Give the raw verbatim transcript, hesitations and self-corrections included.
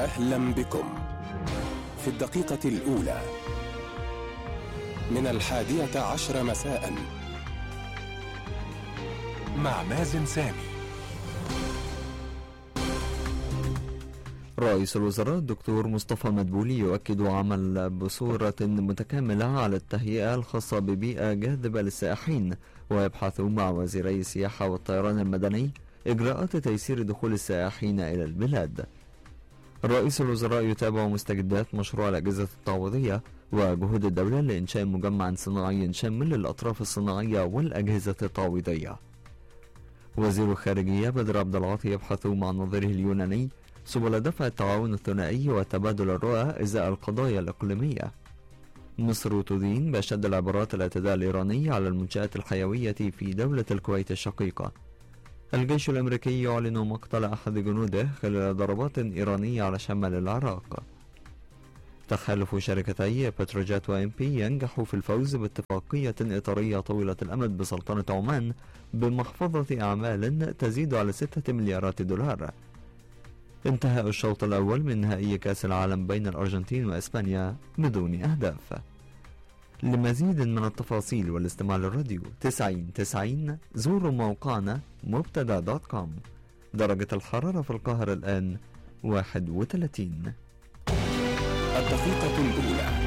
أهلا بكم في الدقيقة الأولى من الحادية عشر مساء مع مازن سامي. رئيس الوزراء الدكتور مصطفى مدبولي يؤكد عمل بصورة متكاملة على التهيئة الخاصة ببيئة جاذبة للسائحين، ويبحث مع وزيري السياحة والطيران المدني إجراءات تيسير دخول السائحين إلى البلاد. رئيس الوزراء يتابع مستجدات مشروع الأجهزة التعويضية وجهود الدولة لإنشاء مجمع صناعي شامل للأطراف الصناعية والأجهزة التعويضية. وزير الخارجية بدر عبد العاطي يبحث مع نظيره اليوناني سبل دفع التعاون الثنائي وتبادل الرؤى إزاء القضايا الإقليمية. مصر تدين بأشد العبارات الاعتداء الإيراني على المنشآت الحيوية في دولة الكويت الشقيقة. الجيش الأمريكي يعلن مقتل أحد جنوده خلال ضربات إيرانية على شمال العراق. تحالف شركتي بتروجيت وإم بي ينجح في الفوز باتفاقية إطارية طويلة الأمد بسلطنة عمان بمحفظة أعمال تزيد على ستة مليارات دولار. انتهاء الشوط الأول من نهائي كأس العالم بين الأرجنتين وإسبانيا بدون أهداف. لمزيد من التفاصيل والاستماع للراديو تسعين تسعين زوروا موقعنا مبتدا دوت كوم. درجة الحرارة في القاهرة الآن واحد وثلاثين. الدقيقة الأولى